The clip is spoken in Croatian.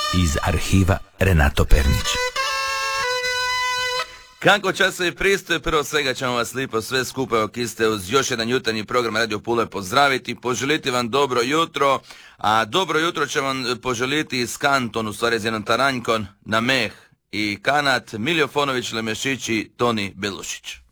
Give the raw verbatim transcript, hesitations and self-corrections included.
iz arhiva Renato Pernić. Kako časovi pristoje, prvo svega ćemo vas lijepo sve skupa ok ste uz još jedan jutarnji program Radio Pule pozdraviti, poželiti vam dobro jutro, a dobro jutro će vam poželiti s kanton, u stvari z jednom taranjkon na meh i kanat Miljofonović Lemešić i Toni Belušić.